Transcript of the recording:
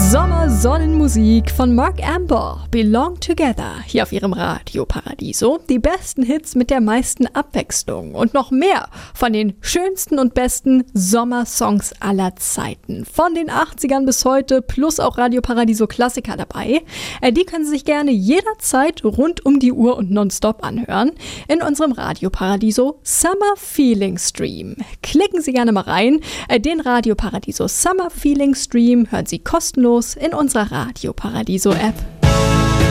Sommersonnenmusik von Mark Amber, Belong Together, hier auf ihrem Radio Paradiso. Die besten Hits mit der meisten Abwechslung und noch mehr von den schönsten und besten Sommersongs aller Zeiten. Von den 80ern bis heute, plus auch Radio Paradiso Klassiker dabei. Die können Sie sich gerne jederzeit rund um die Uhr und nonstop anhören in unserem Radio Paradiso Summer Feeling Stream. Klicken Sie gerne mal rein. Den Radio Paradiso Summer Feeling Stream hören Sie kostenlos in unserer Radio Paradiso App.